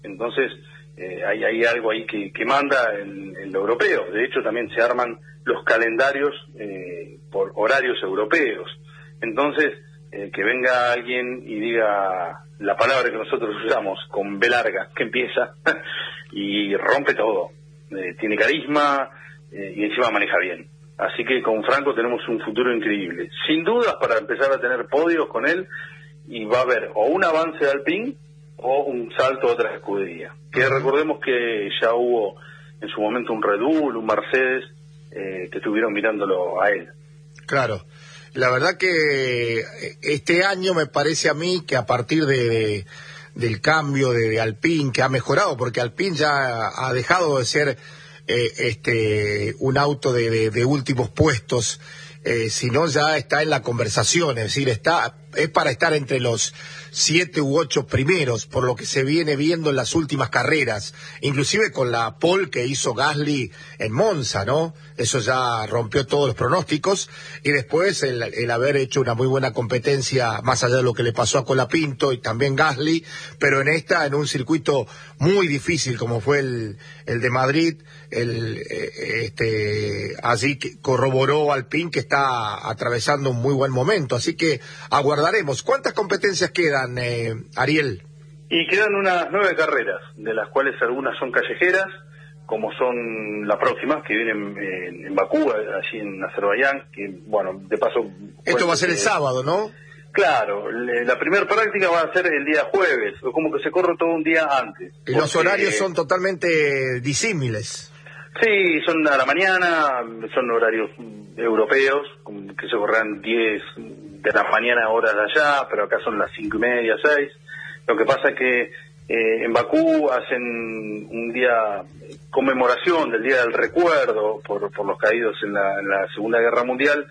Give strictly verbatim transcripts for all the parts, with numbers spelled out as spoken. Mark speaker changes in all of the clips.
Speaker 1: Entonces, eh, hay, hay algo ahí que, que manda en, en lo europeo. De hecho, también se arman los calendarios eh, por horarios europeos. Entonces, eh, que venga alguien y diga la palabra que nosotros usamos, con B larga, que empieza, y rompe todo. Eh, tiene carisma eh, y encima maneja bien. Así que con Franco tenemos un futuro increíble. Sin dudas para empezar a tener podios con él, y va a haber o un avance de Alpine o un salto a otra escudería. Que recordemos que ya hubo en su momento un Red Bull, un Mercedes, eh, que estuvieron mirándolo a él.
Speaker 2: Claro. La verdad que este año me parece a mí que a partir de, de del cambio de, de Alpine, que ha mejorado, porque Alpine ya ha dejado de ser eh, este un auto de, de, de últimos puestos, eh, sino ya está en la conversación, es decir, está es para estar entre los siete u ocho primeros, por lo que se viene viendo en las últimas carreras, inclusive con la pole que hizo Gasly en Monza, ¿no? Eso ya rompió todos los pronósticos, y después el, el haber hecho una muy buena competencia, más allá de lo que le pasó a Colapinto y también Gasly, pero en esta, en un circuito muy difícil como fue el, el de Madrid, el, este, allí corroboró Alpine que está atravesando un muy buen momento, así que aguardaremos. ¿Cuántas competencias quedan, eh, Ariel?
Speaker 1: Y quedan unas nueve carreras, de las cuales algunas son callejeras, como son las próximas, que vienen en, en Bakú, allí en Azerbaiyán, que, bueno, de paso...
Speaker 2: Esto va a ser el sábado, ¿no?
Speaker 1: Claro, le, la primera práctica va a ser el día jueves, o como que se corre todo un día antes.
Speaker 2: Y los horarios son totalmente disímiles.
Speaker 1: Sí, son a la mañana, son horarios europeos, que se correrán diez de la mañana horas de allá, pero acá son las cinco y media, seis. Lo que pasa es que eh, en Bakú hacen un día conmemoración del Día del Recuerdo por, por los caídos en la, en la Segunda Guerra Mundial.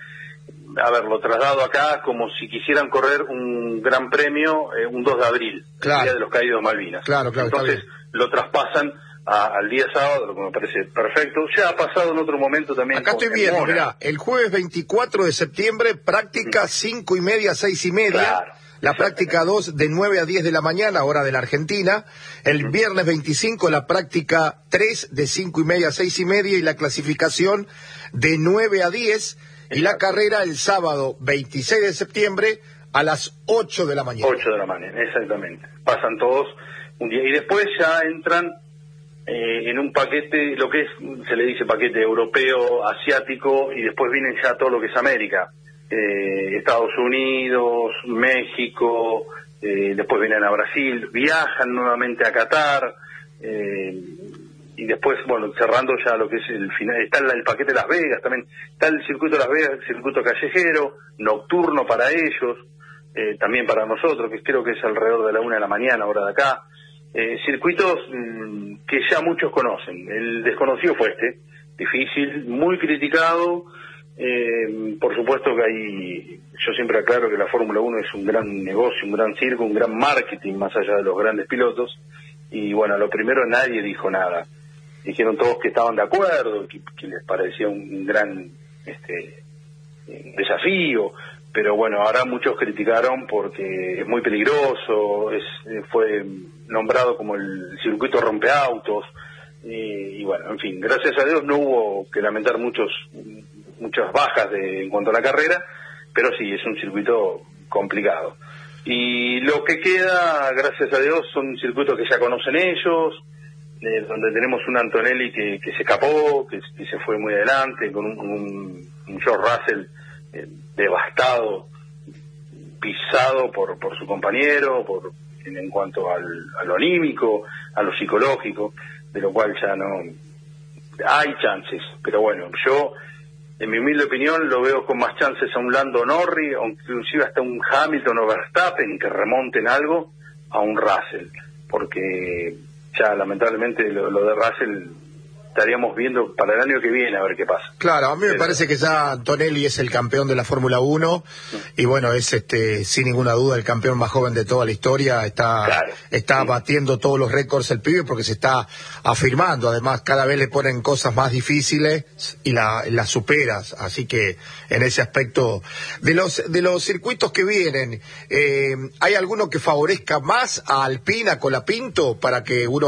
Speaker 1: A ver, lo traslado acá como si quisieran correr un gran premio eh, un dos de abril,
Speaker 2: claro.
Speaker 1: El Día de los Caídos Malvinas.
Speaker 2: Claro, claro,
Speaker 1: entonces lo traspasan a, al día sábado, lo que me parece perfecto. Ya ha pasado en otro momento también.
Speaker 2: Acá estoy viendo, mirá, el jueves veinticuatro de septiembre, práctica cinco y media, seis y media.
Speaker 1: Claro.
Speaker 2: La práctica dos de nueve a diez de la mañana, hora de la Argentina. El uh-huh. viernes veinticinco, la práctica tres de cinco y media a seis y media, y la clasificación de nueve a diez. Exacto. Y la carrera el sábado veintiséis de septiembre a las ocho de la mañana.
Speaker 1: ocho de la mañana, exactamente. Pasan todos un día. Y después ya entran eh, en un paquete, lo que es, se le dice paquete europeo, asiático, y después vienen ya todo lo que es América. Eh, Estados Unidos, México, eh, después vienen a Brasil, viajan nuevamente a Qatar, eh, y después, bueno, cerrando ya lo que es el final, está el, el paquete de Las Vegas también, está el circuito de Las Vegas, el circuito callejero, nocturno para ellos, eh, también para nosotros, que creo que es alrededor de la una de la mañana, hora de acá, eh, circuitos mmm, que ya muchos conocen. El desconocido fue este, difícil, muy criticado. Eh, por supuesto que hay, yo siempre aclaro que la Fórmula uno es un gran negocio, un gran circo, un gran marketing más allá de los grandes pilotos, y bueno, lo primero nadie dijo nada, dijeron todos que estaban de acuerdo, que, que les parecía un, un gran este, desafío, pero bueno, ahora muchos criticaron porque es muy peligroso, es, fue nombrado como el circuito rompeautos, y, y bueno, en fin, gracias a Dios no hubo que lamentar muchos muchas bajas de, en cuanto a la carrera, pero sí, es un circuito complicado. Y lo que queda, gracias a Dios, son circuitos que ya conocen ellos, eh, donde tenemos un Antonelli que, que se escapó, que, que se fue muy adelante, con un, un, un George Russell eh, devastado, pisado por, por su compañero, por en, en cuanto al, a lo anímico, a lo psicológico, de lo cual ya no hay chances, pero bueno, yo en mi humilde opinión lo veo con más chances a un Lando Norris, o inclusive hasta un Hamilton o Verstappen que remonten algo, a un Russell, porque ya lamentablemente lo, lo de Russell estaríamos viendo para el año que viene a ver qué pasa.
Speaker 2: Claro, a mí me
Speaker 1: Pero...
Speaker 2: parece que ya Antonelli es el campeón de la Fórmula uno, y bueno, es este sin ninguna duda el campeón más joven de toda la historia, está
Speaker 1: claro,
Speaker 2: está
Speaker 1: sí.
Speaker 2: batiendo todos los récords el pibe, porque se está afirmando, además cada vez le ponen cosas más difíciles y la, las superas, así que en ese aspecto, de los de los circuitos que vienen, eh, ¿hay alguno que favorezca más a Alpine, a Colapinto, para que uno